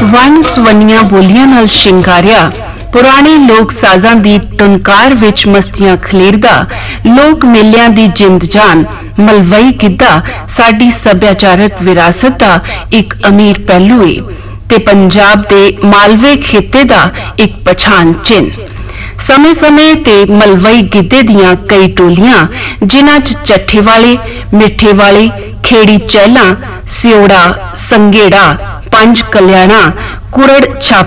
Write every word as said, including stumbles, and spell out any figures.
One ਸਵੰਨੀਆਂ ਬੋਲੀਆਂ ਨਾਲ ਸ਼ਿੰਗਾਰਿਆ ਪੁਰਾਣੇ ਲੋਕ ਸਾਜ਼ਾਂ ਦੀ ਟੁਨਕਾਰ ਵਿੱਚ ਮਸਤੀਆਂ ਖਲੇਰਦਾ ਲੋਕ ਮੇਲਿਆਂ ਦੀ ਜਿੰਦ ਜਾਨ ਮਲਵਈ ਗਿੱਧਾ ਸਾਡੀ ਸੱਭਿਆਚਾਰਕ ਵਿਰਾਸਤ ਦਾ ਇੱਕ ਅਮੀਰ ਪਹਿਲੂ ਹੈ ਤੇ ਪੰਜਾਬ ਦੇ ਮਾਲਵੇ ਖਿੱਤੇ ਦਾ ਇੱਕ ਪਛਾਣ ਚਿੰਨ੍ਹ। ਸਮੇਂ ਸਮੇਂ ਤੇ ਮਲਵਈ ਗਿੱਧੇ ਦੀਆਂ ਕਈ ਟੋਲੀਆਂ ਜਿਨ੍ਹਾਂ 'ਚ ਚੱਠੇ ਵਾਲੇ, ਮਿੱਠੇ ਵਾਲੇ, ਖੇੜੀ ਚਹਿਲਾਂ, ਸਿਉੜਾ, ਸੰਘੇੜਾ, ਪੰਜ ਕਲਿਆਣਾ, ਕੁਰੜ ਛਾਪ